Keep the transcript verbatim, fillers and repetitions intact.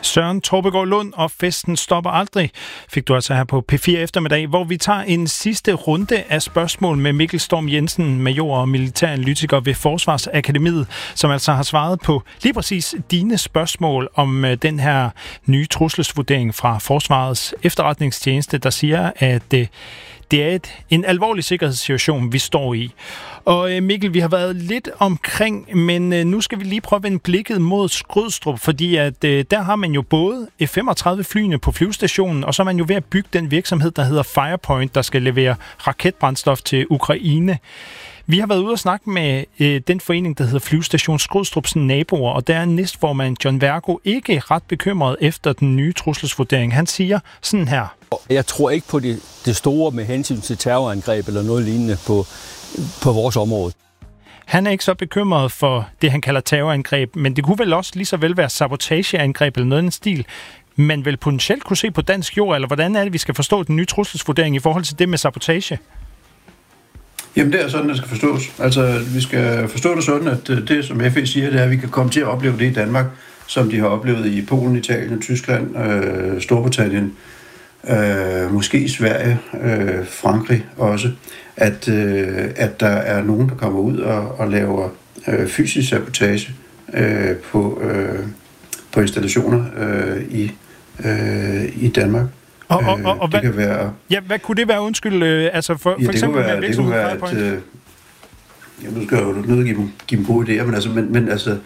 Søren Torpegaard Lund og Festen stopper aldrig, fik du altså her på P fire eftermiddag, hvor vi tager en sidste runde af spørgsmål med Mikkel Storm Jensen, major og militæranalytiker ved Forsvarsakademiet, som altså har svaret på lige præcis dine spørgsmål om den her nye trusselsvurdering fra Forsvarets efterretningstjeneste, der siger, at det er et, en alvorlig sikkerhedssituation, vi står i. Og Mikkel, vi har været lidt omkring, men nu skal vi lige prøve at vende blikket mod Skrydstrup, fordi at der har man jo både F femogtredive flyene på flyvestationen, og så er man jo ved at bygge den virksomhed, der hedder Firepoint, der skal levere raketbrændstof til Ukraine. Vi har været ude og snakke med øh, den forening, der hedder Flyvestation Skrydstrups naboer, og der er næstformand John Vergo ikke ret bekymret efter den nye trusselsvurdering. Han siger sådan her. Jeg tror ikke på det, det store med hensyn til terrorangreb eller noget lignende på, på vores område. Han er ikke så bekymret for det, han kalder terrorangreb, men det kunne vel også lige så vel være sabotageangreb eller noget i den stil. Man vil potentielt kunne se på dansk jord, eller hvordan er det, vi skal forstå den nye trusselsvurdering i forhold til det med sabotage? Jamen det er sådan, det skal forstås. Altså vi skal forstå det sådan, at det som F E siger, det er, at vi kan komme til at opleve det i Danmark, som de har oplevet i Polen, Italien, Tyskland, øh, Storbritannien, øh, måske i Sverige, øh, Frankrig også, at, øh, at der er nogen, der kommer ud og, og laver øh, fysisk sabotage øh, på, øh, på installationer øh, i, øh, i Danmark. Og, og, og, og det hvad, kan være, ja, hvad kunne det være, undskyld, øh, altså for, ja, for eksempel være, med virksomheden Firepoint? Øh, ja, nu skal jeg jo nødt give dem, give dem gode idéer, men altså, men, men altså